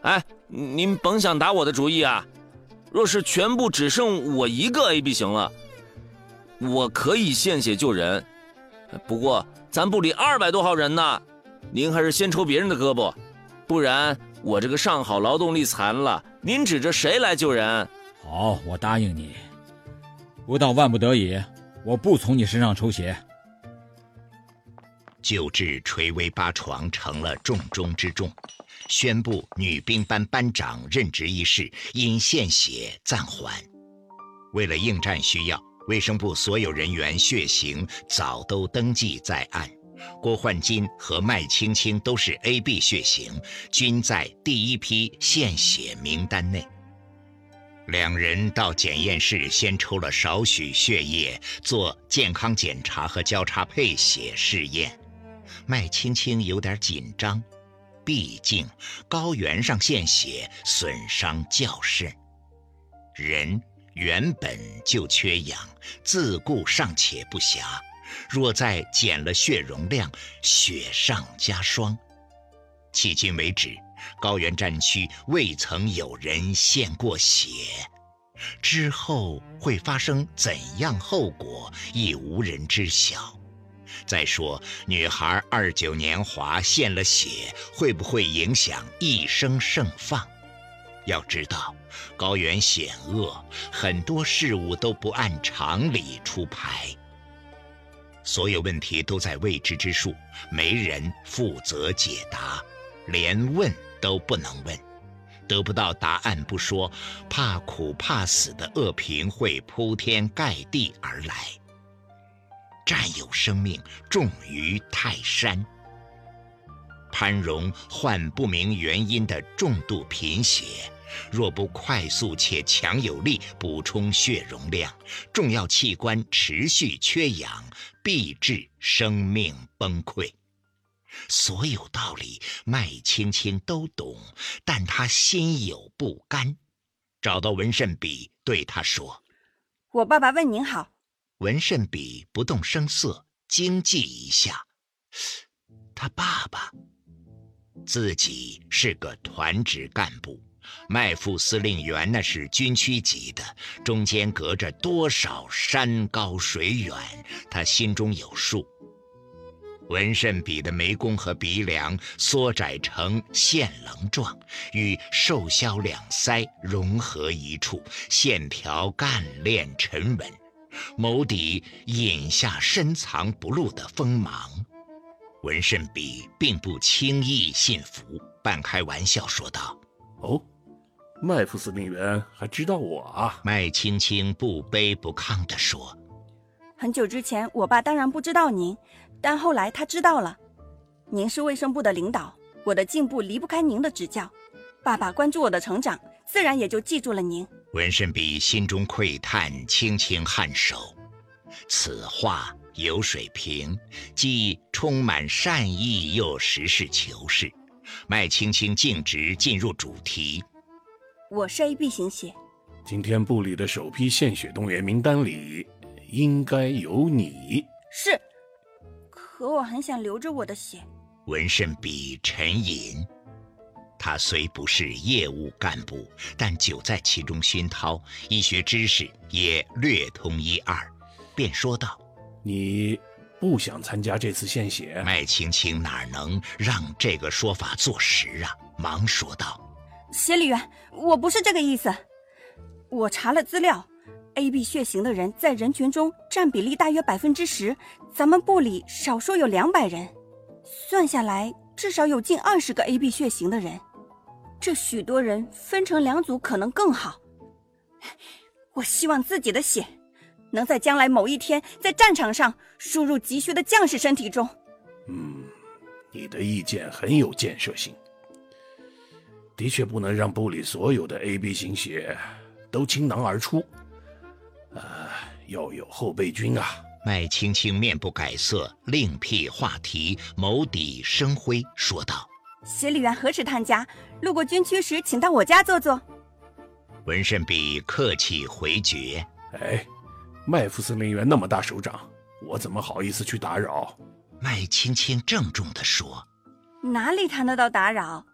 哎，您甭想打我的主意啊！若是全部只剩我一个 AB 型了，我可以献血救人。不过咱部里200多号人呢，您还是先抽别人的胳膊，不然我这个上好劳动力残了，您指着谁来救人？ 好，我答应你。不到万不得已，我不从你身上抽血。 救治垂危八床成了重中之重，宣布女兵班班长任职一事因献血暂缓。为了应战需要，卫生部所有人员血型早都登记在案。郭焕金和麦青青都是 AB 血型，均在第一批献血名单内。2人到检验室先抽了少许血液，做健康检查和交叉配血试验。麦青青有点紧张，毕竟高原上献血损伤较甚，人原本就缺氧，自顾尚且不暇，若再减了血容量，雪上加霜。迄今为止，高原战区未曾有人献过血，之后会发生怎样后果，亦无人知晓。再说，女孩29年华献了血，会不会影响一生盛放？要知道，高原险恶，很多事物都不按常理出牌。所有问题都在未知之数，没人负责解答，连问都不能问。得不到答案不说，怕苦怕死的恶评会铺天盖地而来。战友生命重于泰山。潘荣患不明原因的重度贫血，若不快速且强有力补充血容量，重要器官持续缺氧，必致生命崩溃。所有道理麦青青都懂，但她心有不甘。找到文慎比，对他说： 我爸爸问您好。 文慎比不动声色，惊悸一下。他爸爸自己是个团职干部，麦副司令员那是军区级的，中间隔着多少山高水远，他心中有数。文慎比的眉弓和鼻梁缩窄成线棱状，与瘦削两腮融合一处，线条干练沉稳，眸底隐下深藏不露的锋芒。文慎比并不轻易信服，半开玩笑说道： 哦，麦副司令员还知道我啊？ 麦青青不卑不亢地说： 很久之前我爸当然不知道您，但后来他知道了。您是卫生部的领导，我的进步离不开您的指教，爸爸关注我的成长，自然也就记住了您。 文慎比心中喟叹，轻轻颔首。此话有水平，既充满善意，又实事求是。麦青青径直进入主题： 我是 AB 型血， 今天部里的首批献血动员名单里应该有你。 是，可我很想留着我的血。 文慎比沉吟，他虽不是业务干部，但久在其中熏陶，医学知识也略通一二，便说道： 你不想参加这次献血？ 麦青青哪能让这个说法坐实啊，忙说道： 协理员，我不是这个意思。我查了资料， AB 血型的人在人群中占比例大约10%，咱们部里少说有200人，算下来至少有近20个 AB 血型的人。这许多人分成2组可能更好。我希望自己的血能在将来某一天在战场上输入急需的将士身体中。 你的意见很有建设性，的确不能让部里所有的 AB 型血都倾囊而出，要有后备军啊。 麦青青面不改色，另辟话题，眸底生辉，说道： 协理员何时探家？路过军区时请到我家坐坐。 文慎比客气回绝： 麦副司令员那么大手掌，我怎么好意思去打扰？ 麦青青郑重地说： 哪里谈得到打扰？